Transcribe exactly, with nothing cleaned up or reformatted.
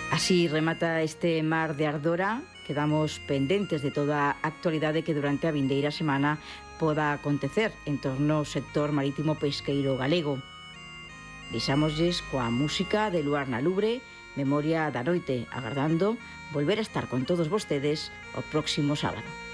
Así remata este Mar de Ardora. Quedamos pendentes de toda a actualidade que durante a vindeira semana poda acontecer en torno ao sector marítimo pesqueiro galego. Deixámoslles coa música de Luar na Lubre, Memoria da Noite, agardando volver a estar con todos vostedes o próximo sábado.